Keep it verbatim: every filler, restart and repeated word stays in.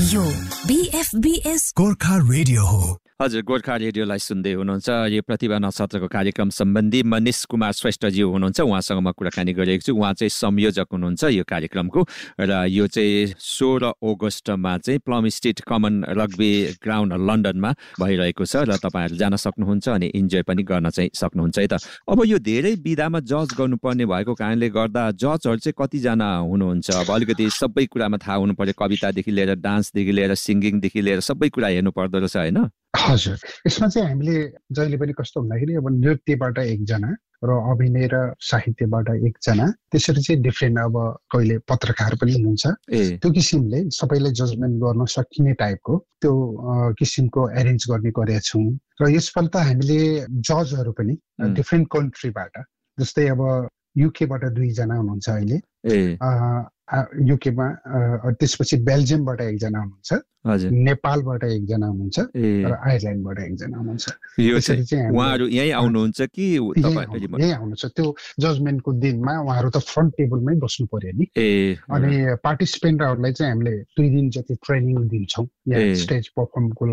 यो बीएफबीएस गोर्खा रेडियो हो। हजुर, गोर्खा रेडियोलाई सुन्दै हुनुहुन्छ। यो प्रतिभा नक्षत्रको कार्यक्रम सम्बन्धी मनिष कुमार श्रेष्ठजी हुनुहुन्छ, उहाँसँग म कुराकानी गरिरहेको छु। उहाँ चाहिँ संयोजक हुनुहुन्छ यो कार्यक्रमको, र यो चाहिँ सोह्र अगस्तमा चाहिँ plum street common rugby ground लन्डनमा भइरहेको छ र तपाईँहरू जान सक्नुहुन्छ अनि इन्जोय पनि गर्न चाहिँ सक्नुहुन्छ है त। अब यो धेरै विधामा जज गर्नुपर्ने भएको कारणले गर्दा जजहरू चाहिँ कतिजना हुनुहुन्छ? अब अलिकति सबै कुरामा थाहा हुनु पर्यो, कवितादेखि लिएर डान्सदेखि लिएर सिङ्गिङदेखि लिएर सबै कुरा हेर्नु पर्दो रहेछ होइन? हजुर, यसमा चाहिँ हामीले जहिले पनि कस्तो भन्दाखेरि अब नृत्यबाट एकजना र अभिनय र साहित्यबाट एकजना, त्यसरी चाहिँ डिफ्रेन्ट, अब कहिले पत्रकार पनि हुनुहुन्छ, त्यो किसिमले सबैलाई जजमेन्ट गर्न सकिने टाइपको त्यो किसिमको एरेन्ज गर्ने गरेका छौँ। र यसपल्ट हामीले जजहरू पनि डिफ्रेन्ट कन्ट्रीबाट, जस्तै अब युकेबाट दुईजना हुनुहुन्छ अहिले, युकेमा, त्यसपछि बेल्जियमबाट एकजना हुनुहुन्छ, नेपालबाट एकजना हुनुहुन्छ र आयरल्यान्डबाट एकजना हुनुहुन्छ। उहाँहरू यहीँ आउनुहुन्छ कि यहीँ आउनुहुन्छ? त्यो जजमेन्टको दिनमा उहाँहरू त फ्रन्ट टेबलमै बस्नु पर्यो नि। अनि पार्टिसिपेन्टहरूलाई चाहिँ हामीले दुई दिन जति ट्रेनिङ दिन्छौँ यहाँ स्टेज पर्फर्मको